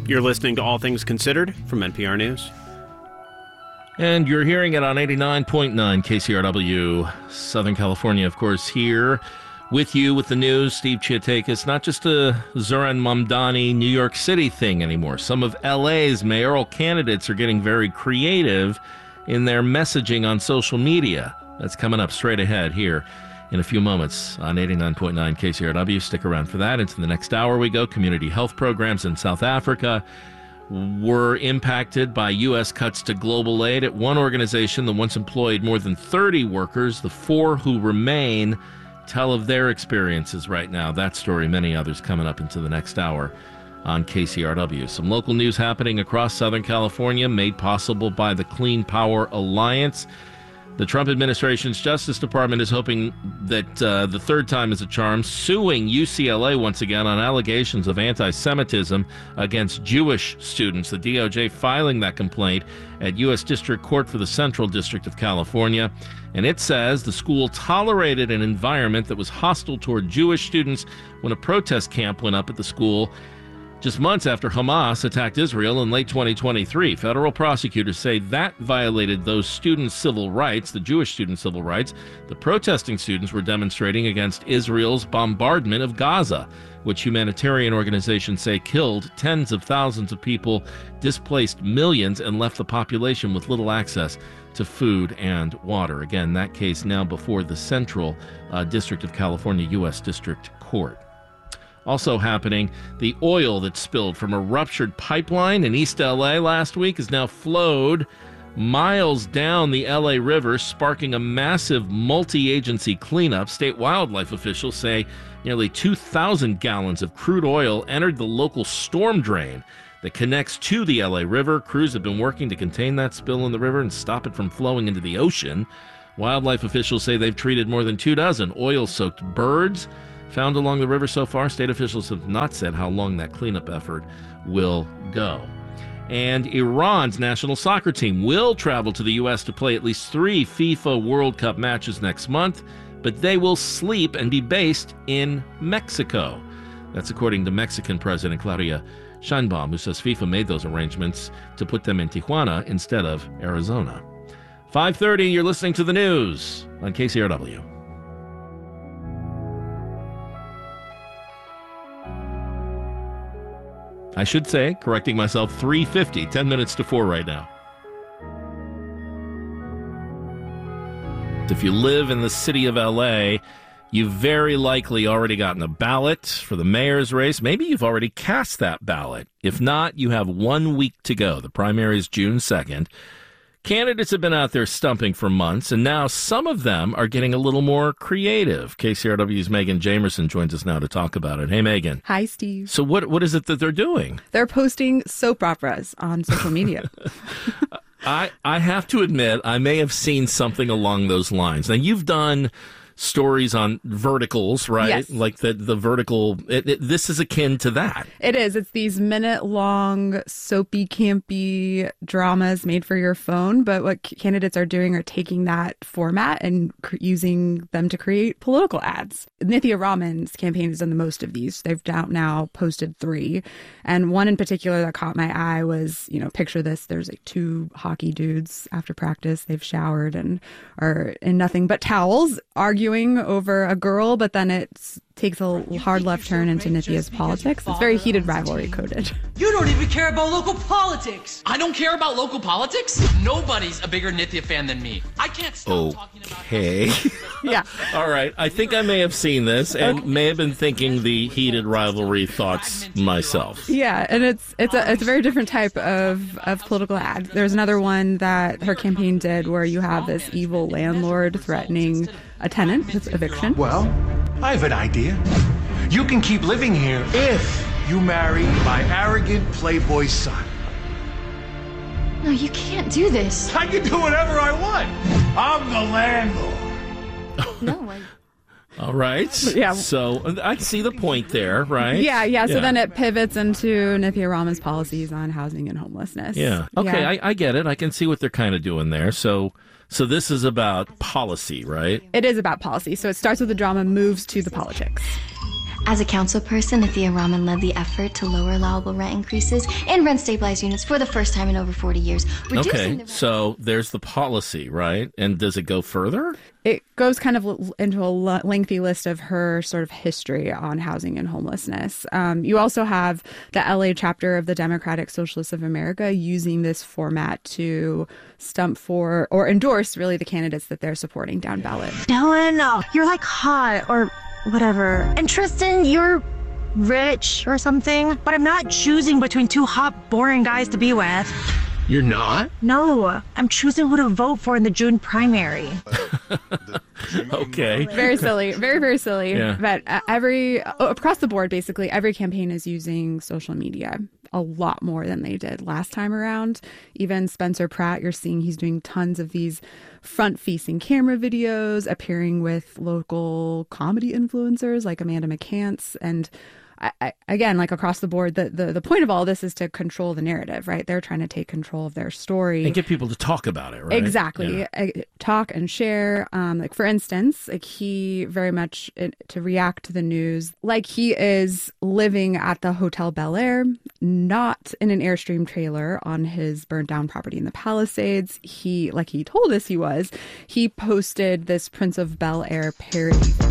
You're listening to All Things Considered from NPR News. And you're hearing it on 89.9 KCRW, Southern California, of course, here with you with the news. Steve Chiatakis. Not just a Zoran Mamdani New York City thing anymore. Some of LA's mayoral candidates are getting very creative in their messaging on social media. That's coming up straight ahead here in a few moments on 89.9 KCRW. Stick around for that. Into the next hour we go. Community health programs in South Africa were impacted by U.S. cuts to global aid. At one organization that once employed more than 30 workers, the 4 who remain tell of their experiences right now. That story, many others coming up into the next hour on KCRW. Some local news happening across Southern California, made possible by the Clean Power Alliance. The Trump administration's Justice Department is hoping that the third time is a charm, suing UCLA once again on allegations of anti-Semitism against Jewish students. The DOJ filing that complaint at U.S. District Court for the Central District of California. And it says the school tolerated an environment that was hostile toward Jewish students when a protest camp went up at the school just months after Hamas attacked Israel in late 2023. Federal prosecutors say that violated those students' civil rights, the Jewish students' civil rights. The protesting students were demonstrating against Israel's bombardment of Gaza, which humanitarian organizations say killed tens of thousands of people, displaced millions, and left the population with little access to food and water. Again, that case now before the Central District of California U.S. District Court. Also happening, the oil that spilled from a ruptured pipeline in East L.A. last week has now flowed miles down the L.A. River, sparking a massive multi-agency cleanup. State wildlife officials say nearly 2,000 gallons of crude oil entered the local storm drain that connects to the L.A. River. Crews have been working to contain that spill in the river and stop it from flowing into the ocean. Wildlife officials say they've treated more than 24 oil-soaked birds found along the river so far. State officials have not said how long that cleanup effort will go. And Iran's national soccer team will travel to the U.S. to play at least 3 FIFA World Cup matches next month, but they will sleep and be based in Mexico. That's according to Mexican President Claudia Sheinbaum, who says FIFA made those arrangements to put them in Tijuana instead of Arizona. 5:30, you're listening to the news on KCRW. I should say, correcting myself, 3:50, 10 minutes to 4 right now. If you live in the city of L.A., you've very likely already gotten a ballot for the mayor's race. Maybe you've already cast that ballot. If not, you have 1 week to go. The primary is June 2nd. Candidates have been out there stumping for months, and now some of them are getting a little more creative. KCRW's Megan Jamerson joins us now to talk about it. Hey, Megan. Hi, Steve. So what is it that they're doing? They're posting soap operas on social media. I have to admit, I may have seen something along those lines. Now, you've done stories on verticals, right? Yes. Like the vertical, this is akin to that. It is. It's these minute-long, soapy, campy dramas made for your phone. But what candidates are doing are taking that format and using them to create political ads. Nithya Raman's campaign has done the most of these. They've now posted 3. And one in particular that caught my eye was, picture this. There's like 2 hockey dudes after practice. They've showered and are in nothing but towels, arguing over a girl, but then it takes a hard left turn into Nithya's politics. It's very heated rivalry coded. You don't even care about local politics. I don't care about local politics? Nobody's a bigger Nithya fan than me. I can't stop talking about it. Yeah. All right. I think I may have seen this and may have been thinking the heated rivalry thoughts myself. Yeah, and it's a very different type of political ad. There's another one that her campaign did where you have this evil landlord threatening a tenant with eviction. Well, I have an idea. You can keep living here if you marry my arrogant playboy son. No, you can't do this. I can do whatever I want. I'm the landlord. No, All right. Yeah. So I see the point there, right? Yeah. So then it pivots into Nithya Raman's policies on housing and homelessness. Yeah. Okay, yeah. I get it. I can see what they're kind of doing there. So this is about policy, right? It is about policy. So it starts with the drama, moves to the politics. As a council person, Athea Rahman led the effort to lower allowable rent increases and rent stabilized units for the first time in over 40 years. Okay, so there's the policy, right? And does it go further? It goes kind of into a lengthy list of her sort of history on housing and homelessness. You also have the LA chapter of the Democratic Socialists of America using this format to stump for or endorse really the candidates that they're supporting down ballot. Dylan, you're like hot or whatever. And Tristan, you're rich or something. But I'm not choosing between two hot, boring guys to be with. You're not? No, I'm choosing who to vote for in the June primary. Okay. Very silly. Very, very silly. Yeah. But across the board, basically, every campaign is using social media a lot more than they did last time around. Even Spencer Pratt, you're seeing he's doing tons of these front-facing camera videos, appearing with local comedy influencers like Amanda McCants. And again, like across the board, the point of all this is to control the narrative, right? They're trying to take control of their story. And get people to talk about it, right? Exactly. Yeah. Talk and share. Like, for instance, like he very much to react to the news, like he is living at the Hotel Bel Air, not in an Airstream trailer on his burned down property in the Palisades. He told us he posted this Prince of Bel Air parody